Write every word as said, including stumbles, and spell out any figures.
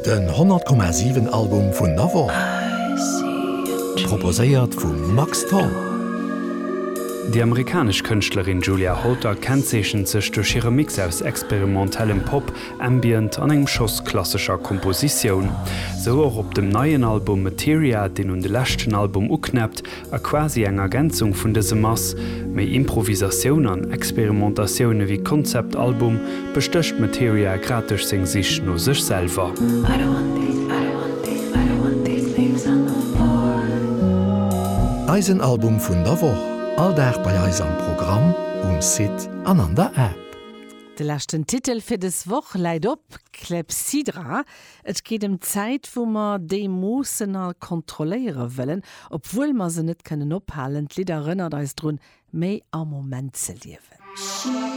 Den hundert Komma sieben Album vun Navo. Proposéiert vum Max Tom. Die amerikasch Künstlerin Julia Holter kennzeechen sech durch ihre Mix aus experimentellem Pop, Ambient an engem Schoss klassischer Komposition. So auch op dem neuen Album Materia, den hun de lächten Album uknappt, a quasi eng Ergänzung vun dese Mass, méi Improvisaioun an Experimentationune wie Konzeptalbum bestöcht Materia gratisch seng sich no sech selber. Eisenalbum vun der Woche. Alldach bei eis am Programm um Sit an an der App. De lachten Titel fir des Woch leit op Klepsydra. Et geht um Zeit, wo ma de Mosener kontroléiere wëllen, obwohl ma se net kënnen ophalen, Lieder rënnert eis drun méi am Moment ze liewen.